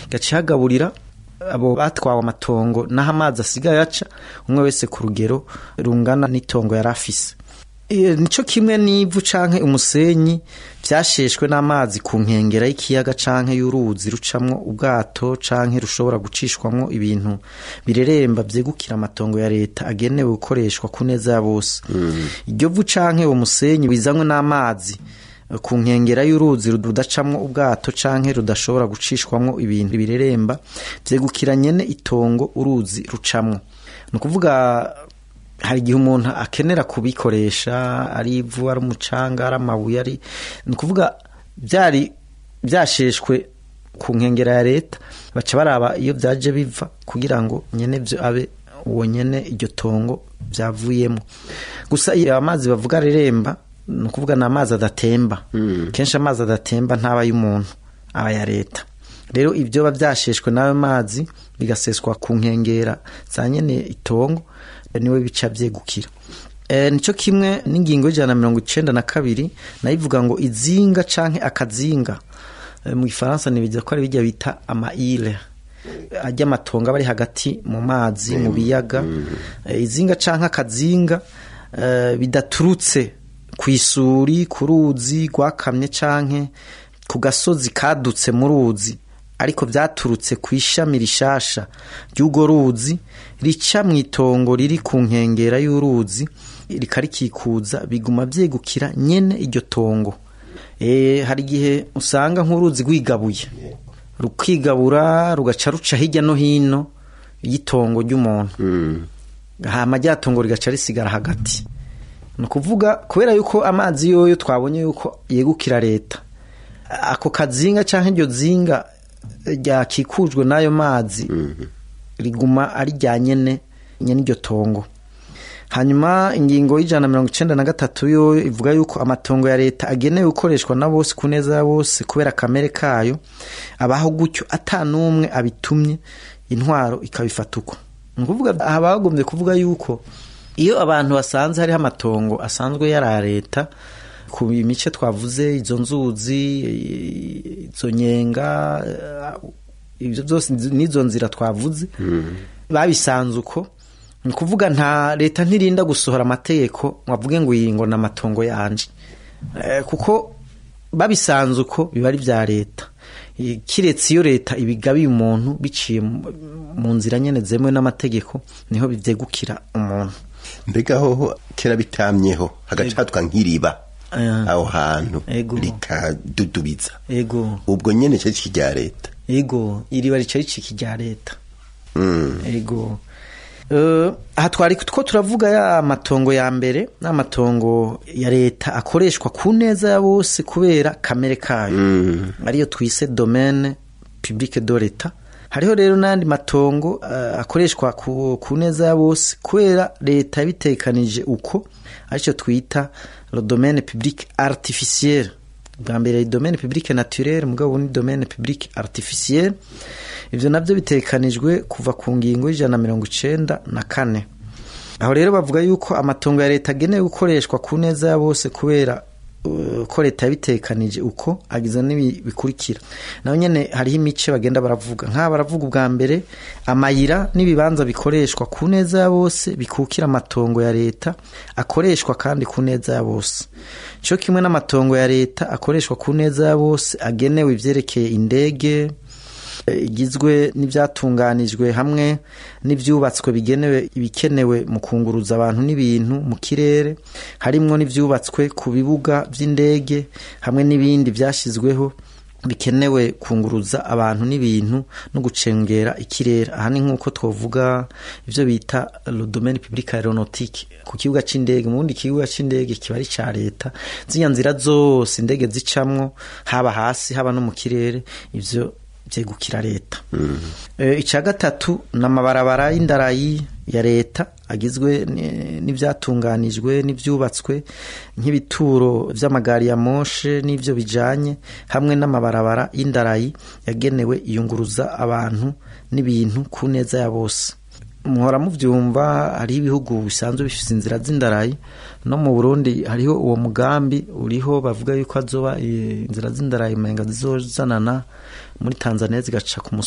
gacihagaburira abo batwawe amatongo naho amazi asigaye aca umwe wese ku rugero rungana n'itongo yarafise. Nico kimwe n'ivu canke umusenyi vyasheshwe n'amazi ku nkengera y'ikiyaga canke y'uruzi rucamwo ubwato canke rushobora gucishwamwo ibintu bireremba vyegukira amatongo ya leta agenewe gukoreshwa ku neza ya bose. Iryo vu canke uwo musenyi bizanywe n'amazi ku nkengera y'uruzi rudacamwo ubwato canke rudashobora gucishwamwo ibintu bireremba vyegukira nyene itongo uruzi rucamwo. Nukuvuga hari igihe umuntu akenera kubikoresha ari ivu ari umucanga ari amabuye ari nukuvuga byari byasheshwe ku nkengera ya leta baca baraba iyo byaje biva kugira ngo nyene byo abe uwo nyene iryo tongo byavuyemo. Gusa iyo amazi bavuga reremba nukuvuga na amazi adatemba. Kenshi amazi adatemba ntaba y'umuntu aba ya leta. Rero ibyo bavyasheshwe nayo mazi bigaseswa ku nkengera za nyene itongo niwe bica vyegukira. Nico kimwe n'ingingo y'ijana na 92 nayivuga ngo izinga canke akazinga mu Gifaransa nibiza ko ari bijya bita ama île ajya amatongo bari hagati mu mazi mu biyaga. Izinga canke akazinga bidaturutse kwisuri ku ruzi rwakamye canke ku gasozi kadutse mu ruzi ariko vyaturutse kwishami rishasha ry'ugo ruzi rica mwitongo riri ku nkengera y'uruzi rikarikikuza biguma vyegukira nyene iryo tongo. Hari gihe usanga nk'uruzi rwigabuye rukigabura rugaca ruca hirya no hino y'itongo ry'umuntu hama ryatongo rigaca risigara hagati. Nukuvuga kubera yuko amazi yoyo twabonye yuko yegukira leta ako kazinga canke iryo zinga ryakikujwe nayo mazi riguma ari rya nyene iryo tongo. Hanyuma ingingo y'ijana na 93 yo ivuga yuko amatongo ya leta agenewe gukoreshwa na bose ku neza ya bose kubera kamere kayo abaho gutyo atanumwe abitumye intwaro ikabifata uko. Nukuvuga abagombye kuvuga yuko iyo abantu basanze hari amatongo asanzwe yara leta ku mice twavuze izo nzuzi izo nyenga ibyo byose nizo nzira twavuze babisanze uko nukuvuga nta leta ntirinda gusohora amategeko wavuge ngo yingo na matongo yanje kuko babisanze uko biba ari bya leta kiretse iyo leta ibigabiye umuntu biciye mu nzira nyene zemwe n'amategeko niho bivyegukira umuntu. Mbega hoho kera bitamyeho hagacatwa nk'iriba aho hantu rikadudubiza ubwo nyene cyo kijya leta iriba rica rya leta. Aha twari two turavuga ya matongo ya mbere n'amatongo ya leta akoreshwa ku neza ya bose kubera kamere kayo ariyo twise domaine publique de l'État. Hariho rero nandi matongo akoreshwa ku neza ya bose kubera leta yabitekanije uko arico twita le domaine public artificiel. Bwa mbere domaine public naturel mugabo ni domaine public artificiel. Ivyo navyo bitekanijwe kuva ku ngingo y'ijana na 94. Aho rero bavuga yuko amatongo ya leta agenewe gukoreshwa ku neza ya bose kubera ko leta yabitekanije uko agiza bikurikira. Naho nyene hariho imice bagenda baravuga baravuga ubwa mbere amayira n'ibibanza bikoreshwa ku neza ya bose bikukira amatongo ya leta akoreshwa kandi ku neza ya bose. Cyo kimwe n'amatongo ya leta akoreshwa ku neza ya bose agenewe ivyerekeye indege igizwe n'ibyatunganijwe hamwe n'ivyubatswe bigenewe ibikenewe mu kunguruza abantu n'ibintu mu kirere harimwo n'ivyubatswe ku bibuga vy'indege hamwe n'ibindi byashizweho bikenewe kunguruza abantu n'ibintu no gucengera ikirere. Aha ni nkuko twovuga ivyo bita le domaine public aéronautique ku kibuga c'indege. Mu bundi kibuga c'indege kiba ari ca leta zinya nzira zose indege zicamwo haba hasi haba no mu kirere ivyo vyegukira leta. Ica gatatu n'amabarabara y'indarayi ya leta agizwe n'ivyatunganijwe n'ivyubatswe nk'ibituro vy'amagari ya moshe n'ivyo bijanye hamwe n'amabarabara y'indarayi yagenewe iyunguruza abantu n'ibintu ku neza ya bose. Muhora muvyumva hari ibihugu bisanzwe bifise inzira z'indarayi no mu Burundi hariho uwo mugambi uriho bavuga yuko azoba inzira z'indarayi menga zizozanana muri Tanzania zigaca ku